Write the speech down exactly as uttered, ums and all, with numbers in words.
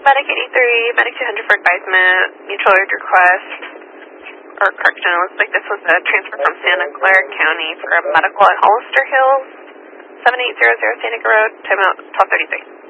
Medic eighty-three, Medic two hundred for advisement, mutual aid request, or correction, it looks like this was a transfer from Santa Clara County for a medical at Hollister Hills, seven eight zero zero Santa Road, timeout twelve thirty-three.